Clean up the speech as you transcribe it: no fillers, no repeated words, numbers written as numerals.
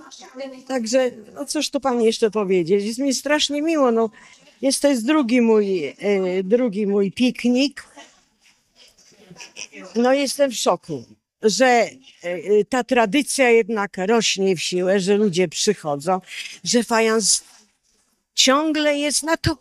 Także, no cóż tu pani jeszcze powiedzieć, jest mi strasznie miło, no. To jest drugi mój piknik. No jestem w szoku, że ta tradycja jednak rośnie w siłę, że ludzie przychodzą, że fajans ciągle jest na to